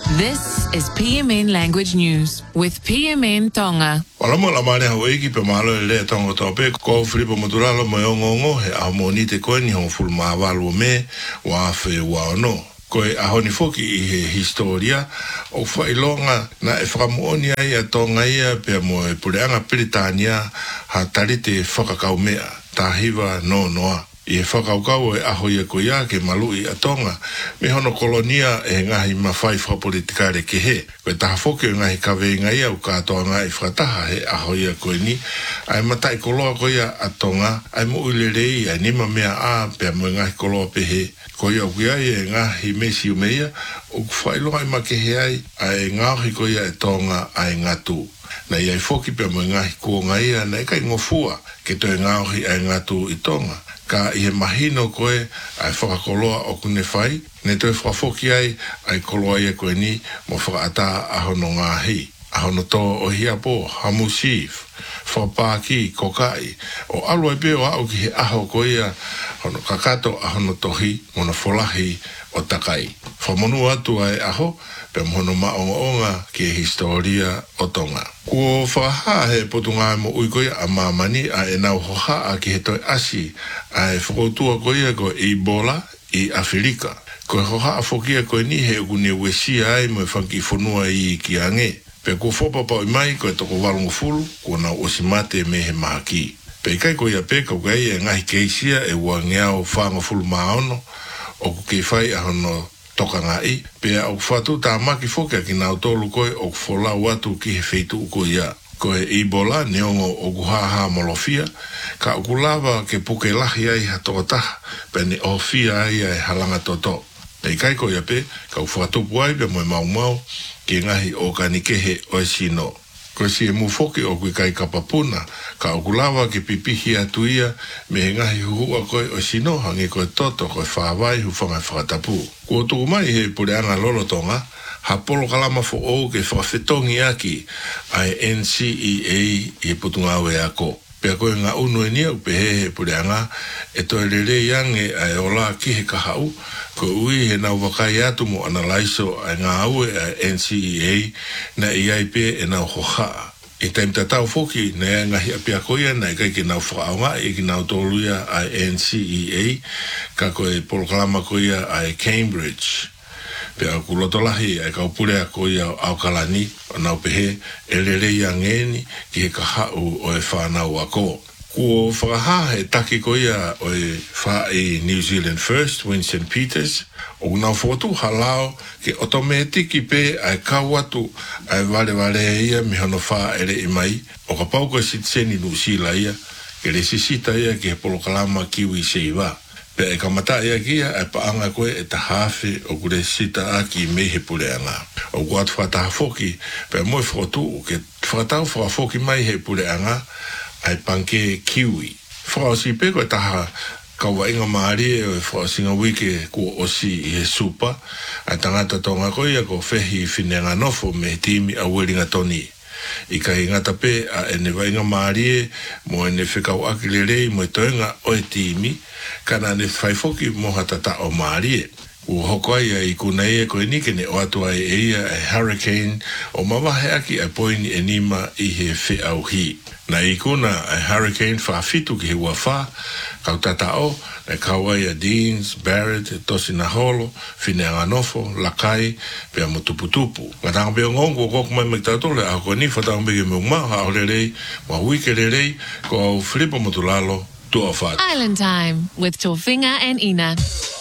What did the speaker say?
This is PMN Language News with PMN Tonga. Walamo la mare Hawaii ki pe malo le tonga tope ko Filipo Maduralo mo ngongo he amoni te ko ni hon ful ma walu me wa fe wa no ko ahoni foki I historia o failonga na e framonia ia tonga ia pe mo e puleanga Britania ha tarite whakakaumea tahiwa no noa I whakaukau e aho ia ko ia ke malu I atonga me hono kolonia e ngahi mawhai whapolitikare ke he koe taha whoke o ngahi kaweinga ia o katoa ngai whataha he aho ia koe ni ai matai koloa ko ia atonga ai mo ulerei ai nima mea a pia mo ngahi koloa pe he ko ia kuia e ngahi mesi umeia o whailoa I make he ai ngahi ko ia e tonga ai ngatu na ia I whoki pia mo ngahi kuonga ia na eka ngofua ke toi ngahi ai ngatu I tonga ka I mahino koe ai whakakoloa o kune whai, ne toi whafoki ai koloa ia koe ni mo whakaata ahono ngahi. Ahono tō o hiapo, hamusif, whapaki, kokai, o alua pe o au ki he aho koe ia hono kakato ahono tohi mona wholahi o takai. Whamonu atu ai aho, pe mono maonga ki historia o tonga. Kua whaha he potunga mo uikoia a mamani a e nau hoha a ki he toi asi a e whakotua koia ko Ebola I Afrika. Ko hoha a whokia koe ni he ukune wesia ai mo e whanki whanua I ki ange. Pe ko whopapa I mai ko e toko walungu fulu ko na osimate me he maki. Pe kai ko ia pe kau kai e ngahi keisia e ua ngeao whanga fulu maono o ku ke whai a hono toka ngai, pe au whatu tā maki whokia ki nau tolu koe o whola watu ki he wheitu uko ia. Ko e Ebola neongo o kuhaha molofia, ka uku lava ke puke lahi ai hatotaha, pe ne ofia ai ai halanga toto. Pe kai ko ia pe, ka whatu puai pe moe mau ki ngahi o kanikehe o e sino. Ko si e mufoki o kui kai kapapuna, ka uku lava ke pipihi atu ia, me he ngahi huhua koe o sino hangi koe toto koe whawai huwhangai whakatapu. Ko tuku mai he pureanga lolotonga, ha polo kalama fo o ke whawhetongi aki ai NCEA I putunga awe ako. Pea koe ngā unu e nia upe he pureanga, e toi rere iange ai ola ki he kahau, ko ui he nau wakai atu mo analaiso ai ngā aue ai NCEA na iai pe e nau hohaa. I taim tatau foki na ea ngahi apia koia na ikai ki nau whakaunga I ki nau toluia ai NCEA ka koe polokalama koia ai Cambridge. Pea kulotolahi ai kaupulea koia au kalani o nau pehe e rerei angeni ki he kahau o e whanau ako. Kua whakaha he taki koia o e wha I New Zealand First, Winston Peters, o nau whotu halao ke otometiki pe ai kawatu ai wale ia mi hono wha ere I mai, o ka pauka sitseni nusila ia, ke re sisita ia ke he polokalama kiwi seiwa. Pe e kamata ia kia ai paanga koe e tahafe o kure sita aki me he pureanga. O kuat whataha foki, pe moe whotu ke whakatau whakafoki mai he pureanga, ai panke kiwi. Whakausi pe koe taha kaua inga maari e whakasinga wike kua osi I he supa, ai tangata tonga koe ia ko whehi whinenga nofo me timi a weringa toni. I ka ingata pe a ene wainga maari e mo ene whekau akilirei mo e toenga o e timi, kana ne whaifoki mo hatata o maari e. Ua hokoai ai kuna ia koe nike ne o atu ai e ia e hurricane o mawahe aki ai poini e nima I he whe au hi. Na I kuna ai hurricane whaafitu ki he ua wha, kau tata o, na kawai a Deans, Barrett, Tosina Holo, Whinea Nofo, Lakai, pia mo tuputupu. Nga tanga pia ngongu o koku mai mektautole a koe ni whatanga peke me umau hao rerei, ma wike rerei, ko au Filipo Maduralo, tua whatu. Island Time with Tofinga and Ina.